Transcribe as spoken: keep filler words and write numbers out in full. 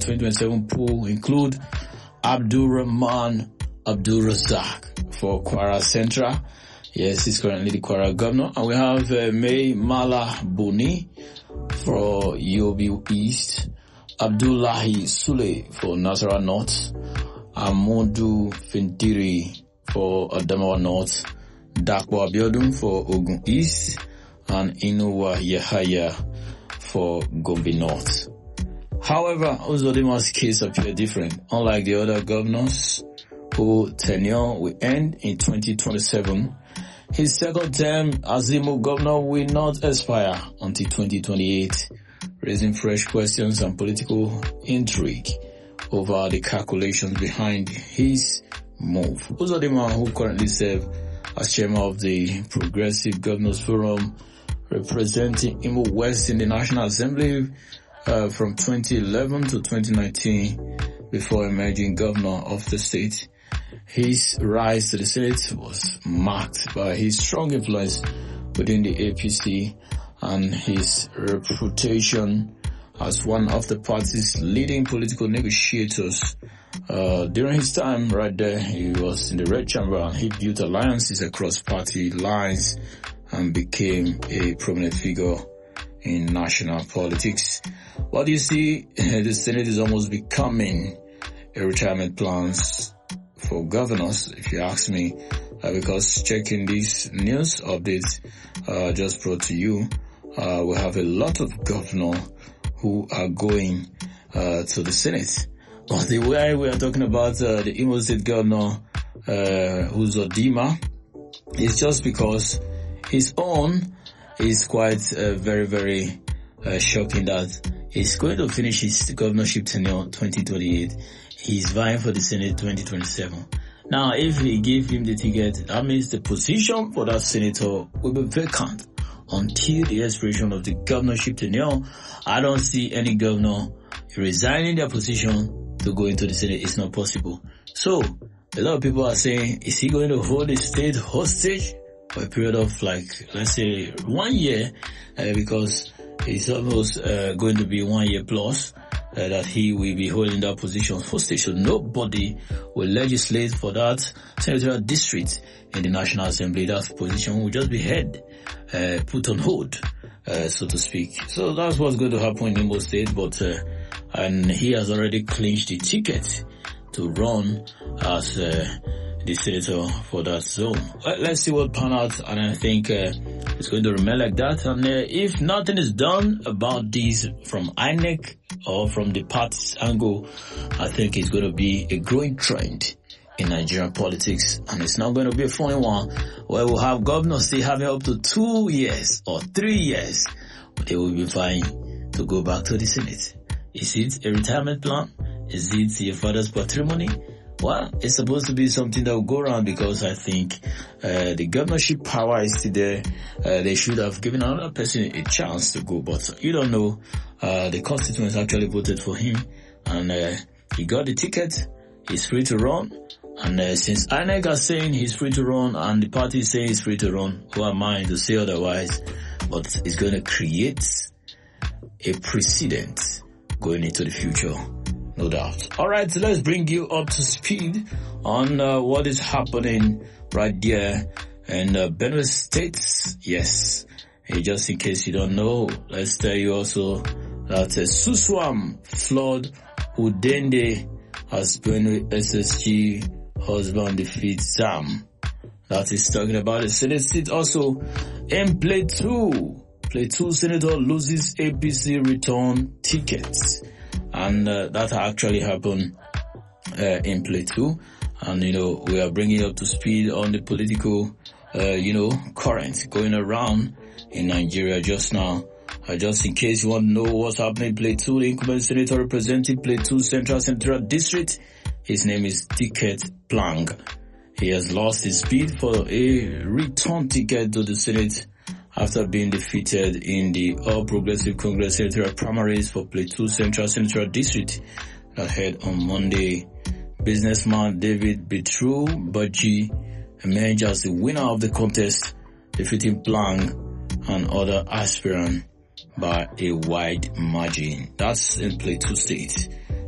twenty twenty-seven poll include Abdul Rahman Abdul Razak for Kwara Central. Yes, he's currently the Kwara governor. And we have uh, May Mala Buni for Yobe East, Abdullahi Sule for Nasarawa North, Amodu Fintiri for Adamawa North, Dakwa Abiodun for Ogun East, and Inuwa Yahaya for Gombe North. However, Uzodima's case appeared different. Unlike the other governors whose tenure will end in twenty twenty-seven, his second term as Imo governor will not expire until twenty twenty-eight, raising fresh questions and political intrigue over the calculations behind his move. Uzodima, who currently serves as chairman of the Progressive Governors Forum, representing Imo West in the National Assembly uh, from twenty eleven to twenty nineteen before emerging governor of the state. His rise to the Senate was marked by his strong influence within the A P C and his reputation as one of the party's leading political negotiators. Uh, during his time right there, he was in the Red Chamber and he built alliances across party lines and became a prominent figure in national politics. But you see, the Senate is almost becoming a retirement plans for governors, if you ask me, uh, because checking these news updates uh, just brought to you, uh, we have a lot of governors who are going uh, to the Senate. But the way we are talking about uh, the Imo State governor, uh, Uzodima, is just because his own is quite uh, very, very uh, shocking that he's going to finish his governorship tenure twenty twenty-eight. He's vying for the Senate twenty twenty-seven. Now, if he give him the ticket, that means the position for that senator will be vacant until the expiration of the governorship tenure. I don't see any governor resigning their position to go into the Senate. It's not possible. So, a lot of people are saying, is he going to hold the state hostage for a period of like, let's say, one year? Uh, because it's almost uh, going to be one year plus. Uh, that he will be holding that position hostage. So nobody will legislate for that senatorial district in the National Assembly. That position will just be held, uh, put on hold, uh, so to speak. So that's what's going to happen in Imo State, but, uh, and he has already clinched the ticket to run as, uh, the senator for that zone. Well, let's see what pan out, and I think uh, it's going to remain like that. And uh, if nothing is done about this from I N E C or from the party's angle, I think it's going to be a growing trend in Nigerian politics, and it's not going to be a funny one where we'll have governors still having up to two years or three years, but they will be fine to go back to the Senate. Is it a retirement plan? Is it your father's patrimony? Well, it's supposed to be something that will go around, because I think uh, the governorship power is still there. Uh, they should have given another person a chance to go, but you don't know. Uh, the constituents actually voted for him, and uh, he got the ticket. He's free to run. And uh, since I N E C is saying he's free to run, and the party is saying he's free to run, who am I to say otherwise? But it's going to create a precedent going into the future. No doubt. All right, so let's bring you up to speed on uh, what is happening right there in uh, Benue State. Yes, hey, just in case you don't know, let's tell you also that uh, Suswam flood Udende as Benue S S G husband defeats Sam. That is talking about the Senate seat. Also, in Plateau, Plateau Senator loses A P C return tickets. And uh, that actually happened uh, in Plateau. And, you know, we are bringing you up to speed on the political, uh, you know, current going around in Nigeria just now. Uh, just in case you want to know what's happening in Plateau, the incumbent senator representing Plateau Central Central District, his name is Ticket Plang. He has lost his bid for a return ticket to the Senate after being defeated in the All Progressive Congress senatorial primaries for Plateau Central Central District that held on Monday. Businessman David Betru Baji emerged as the winner of the contest, defeating Plang and other aspirants by a wide margin. That's in Plateau State.